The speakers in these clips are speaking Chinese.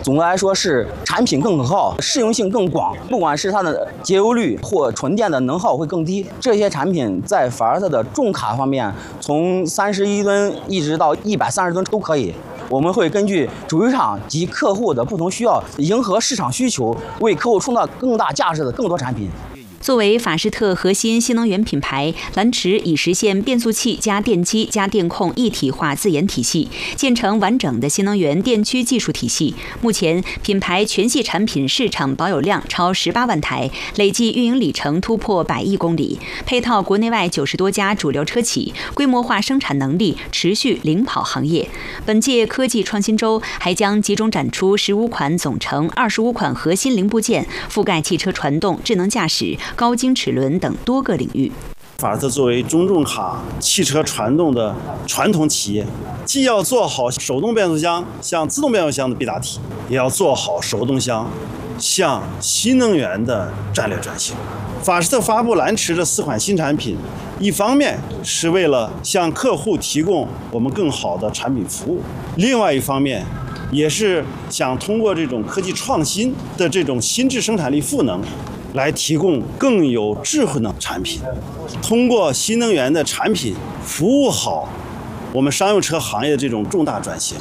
总的来说是产品更可靠，适用性更广，不管是它的节油率或纯电的能耗会更低。这些产品在法拉特的重卡方面，从31吨一直到130吨都可以。我们会根据主机厂及客户的不同需要，迎合市场需求，为客户创造更大价值的更多产品。 作为法士特核心新能源品牌，蓝驰已实现变速器加电机加电控一体化自研体系，建成完整的新能源电驱技术体系。目前，品牌全系产品市场保有量超18万台，累计运营里程突破100亿公里，配套国内外90多家主流车企，规模化生产能力持续领跑行业。本届科技创新周还将集中展出15款总成25款核心零部件，覆盖汽车传动、智能驾驶、高精齿轮等多个领域。 法拉特作为中重卡汽车传动的传统企业，既要做好手动变速箱向自动变速箱的必答题，也要做好手动箱向新能源的战略转型。法士特发布蓝驰的4款新产品，一方面是为了向客户提供我们更好的产品服务，另外一方面也是想通过这种科技创新的这种新质生产力赋能，来提供更有智慧的产品，通过新能源的产品服务好我们商用车行业的这种重大转型。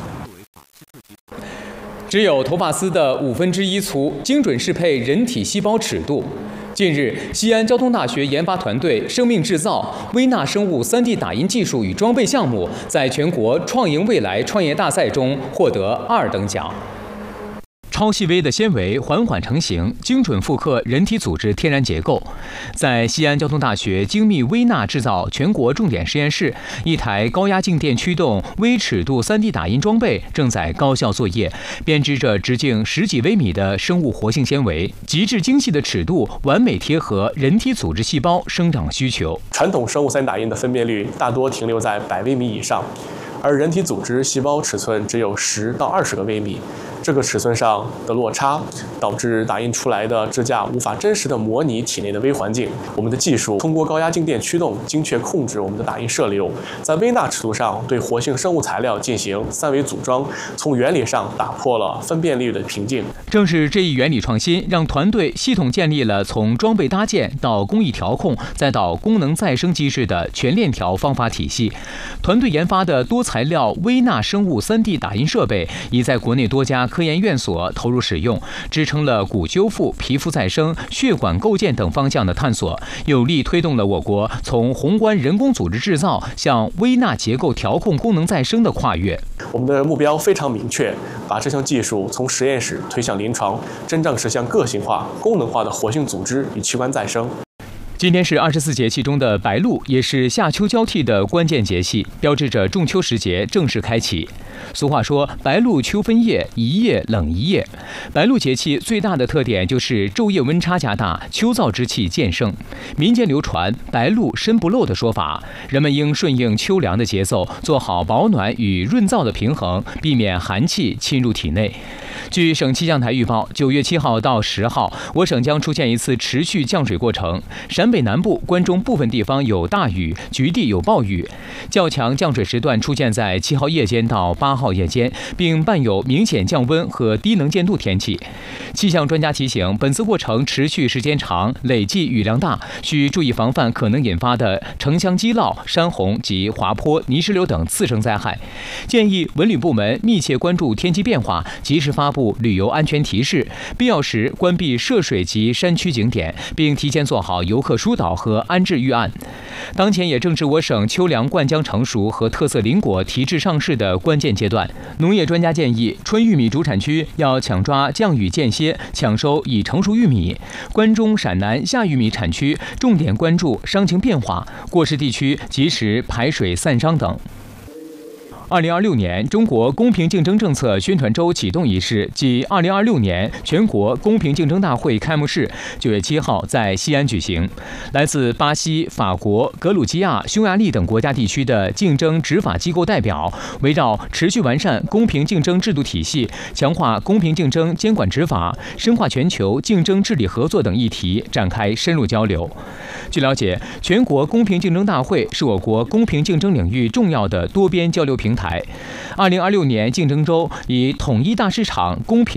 只有头发丝的1/5粗，精准适配人体细胞尺度。近日，西安交通大学研发团队生命制造微纳生物3D 打印技术与装备项目在全国创赢未来创业大赛中获得2等奖。超细微的纤维缓缓成型，精准复刻人体组织天然结构。在西安交通大学精密微纳制造全国重点实验室，一台高压静电驱动微尺度3D 打印装备正在高效作业，编织着直径10几微米的生物活性纤维，极致精细的尺度完美贴合人体组织细胞生长需求。 传统生物3D 打印的分辨率大多停留在100微米以上，而人体组织细胞尺寸只有10到20个微米。这个尺寸上的落差，导致打印出来的支架无法真实的模拟体内的微环境。我们的技术通过高压静电驱动，精确控制我们的打印射流，在微纳尺度上对活性生物材料进行3维组装，从原理上打破了分辨率的瓶颈。 正是这一原理创新，让团队系统建立了从装备搭建到工艺调控，再到功能再生机制的全链条方法体系。团队研发的多材料微纳生物3D 打印设备已在国内多家科研院所投入使用，支撑了骨修复、皮肤再生、血管构建等方向的探索，有力推动了我国从宏观人工组织制造向微纳结构调控功能再生的跨越。 我们的目标非常明确，把这项技术从实验室推向临床，真正实现个性化、功能化的活性组织与器官再生。 今天是24节气中的白露，也是夏秋交替的关键节气，标志着仲秋时节正式开启。俗话说白露秋分夜，一夜冷一夜。白露节气最大的特点就是昼夜温差加大，秋燥之气渐盛。民间流传白露身不露的说法，人们应顺应秋凉的节奏，做好保暖与润燥的平衡，避免寒气侵入体内。据省气象台预报，9月7号到10号，我省将出现一次持续降水过程。陕北南部、关中部分地方有大雨，局地有暴雨。较强降水时段出现在7号夜间到8号夜间，并伴有明显降温和低能见度天气。气象专家提醒，本次过程持续时间长，累计雨量大，需注意防范可能引发的城乡积涝、山洪及滑坡、泥石流等次生灾害。建议文旅部门密切关注天气变化，及时发布旅游安全提示，必要时关闭涉水及山区景点，并提前做好游客疏导和安置预案。当前也正是我省秋粮灌浆成熟和特色林果提质上市的关键阶段。农业专家建议，春玉米主产区要抢抓降雨间歇，抢收已成熟玉米；关中、陕南夏玉米产区重点关注伤情变化，过湿地区及时排水散伤等。2026年中国公平竞争政策宣传周启动仪式暨2026年全国公平竞争大会开幕式9月7号在西安举行。来自巴西、法国、格鲁吉亚、匈牙利等国家地区的竞争执法机构代表，围绕持续完善公平竞争制度体系、强化公平竞争监管执法、深化全球竞争治理合作等议题展开深入交流。据了解，全国公平竞争大会是我国公平竞争领域重要的多边交流平台。2026年竞争周以统一大市场、公平